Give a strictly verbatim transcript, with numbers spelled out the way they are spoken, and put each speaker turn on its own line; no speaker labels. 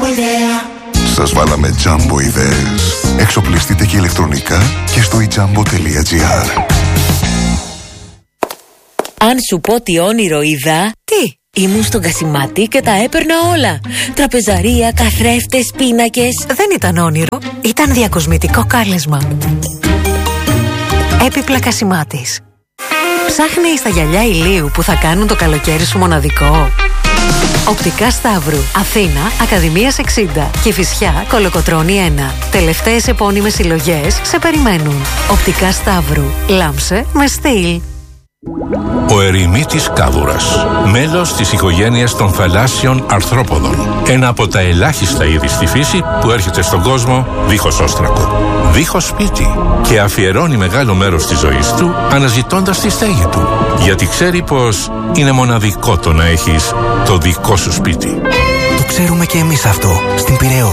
Σας βάλαμε Jumbo ιδέες. Εξοπλιστείτε και ηλεκτρονικά και στο i jumbo τελεία gr.
Αν σου πω τι όνειρο είδα.
Τι?
Ήμουν στον Κασιμάτη και τα έπαιρνα όλα. Τραπεζαρία, καθρέφτες, πίνακες.
Δεν ήταν όνειρο, ήταν διακοσμητικό κάλεσμα. Έπιπλα Κασιμάτης. Ψάχνεις τα γυαλιά ηλίου που θα κάνουν το καλοκαίρι σου μοναδικό? Οπτικά Σταύρου, Αθήνα, Ακαδημίας εξήντα, Κηφισιά, Κολοκοτρώνη ένα. Τελευταίες επώνυμες συλλογές σε περιμένουν. Οπτικά Σταύρου, λάμψε με στυλ.
Ο ερημίτης κάβουρας, μέλος της οικογένειας των θαλάσσιων αρθρόποδων. Ένα από τα ελάχιστα είδη στη φύση που έρχεται στον κόσμο δίχως όστρακο, δίχως σπίτι και αφιερώνει μεγάλο μέρος της ζωής του αναζητώντας τη στέγη του. Γιατί ξέρει πως είναι μοναδικό το να έχεις το δικό σου σπίτι.
Το ξέρουμε και εμείς αυτό. Στην Πειραιώς